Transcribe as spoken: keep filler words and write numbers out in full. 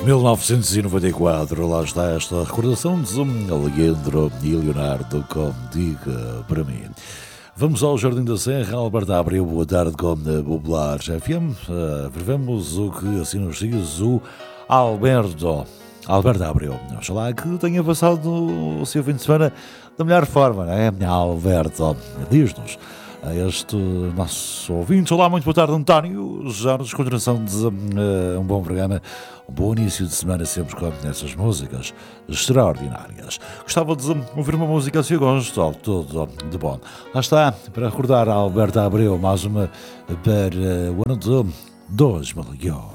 mil novecentos e noventa e quatro, lá está esta recordação de Leandro e Leonardo com Diga para mim. Vamos ao Jardim da Serra, Alberto Abreu, boa tarde com a Popular F M. Uh, Vivemos o que assim nos diz o Alberto. Alberto Abreu, oxalá que tenha passado o seu fim de semana da melhor forma, não é? Alberto, diz-nos a este nosso ouvinte. Olá, muito boa tarde, António. Já nos continuação de uh, um bom programa, um bom início de semana, sempre com essas músicas extraordinárias. Gostava de ouvir uma música se eu gosto, tudo de bom. Lá está, para recordar a Alberto Abreu, mais uma para o ano de dois mil e um.